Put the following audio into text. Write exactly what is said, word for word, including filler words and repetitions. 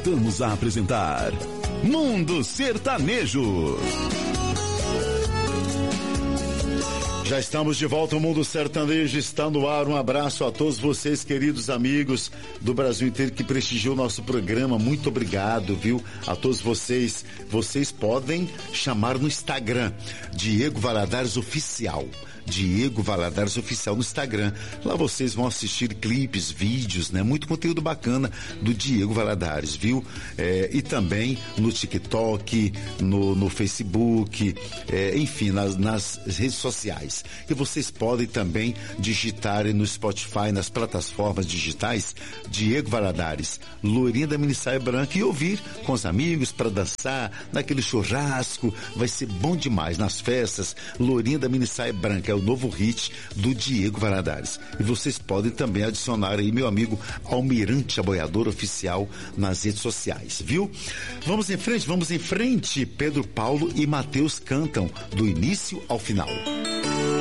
voltamos a apresentar Mundo Sertanejo. Já estamos de volta, o Mundo Sertanejo está no ar. Um abraço a todos vocês, queridos amigos do Brasil inteiro que prestigiam o nosso programa. Muito obrigado, viu? A todos vocês. Vocês podem chamar no Instagram, Diego Valadares Oficial. Diego Valadares Oficial no Instagram. Lá vocês vão assistir clipes, vídeos, né? Muito conteúdo bacana do Diego Valadares, viu? É, e também no TikTok, no, no Facebook, é, enfim, nas, nas redes sociais. E vocês podem também digitar no Spotify, nas plataformas digitais, Diego Valadares, Loirinha da Minissaia Branca, e ouvir com os amigos para dançar, naquele churrasco. Vai ser bom demais nas festas. Loirinha da Minissaia Branca é o novo hit do Diego Valadares. E vocês podem também adicionar aí meu amigo Almirante Aboiador Oficial nas redes sociais, viu? Vamos em frente, vamos em frente. Pedro Paulo e Matheus cantam do início ao final.